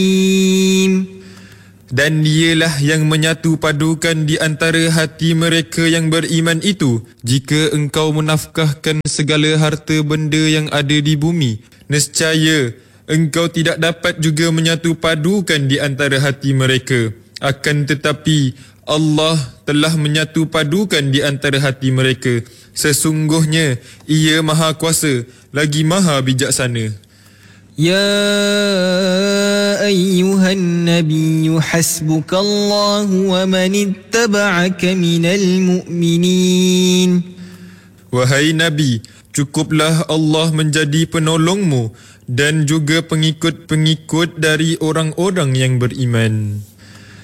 Dan dialah yang menyatu padukan di antara hati mereka yang beriman itu. Jika engkau menafkahkan segala harta benda yang ada di bumi, nescaya engkau tidak dapat juga menyatu padukan di antara hati mereka. Akan tetapi Allah telah menyatu padukan di antara hati mereka. Sesungguhnya Ia Maha Kuasa lagi Maha Bijaksana. يا أيها النبي حسبك الله ومن اتبعك من المؤمنين. Wahai Nabi, cukuplah Allah menjadi penolongmu dan juga pengikut-pengikut dari orang-orang yang beriman.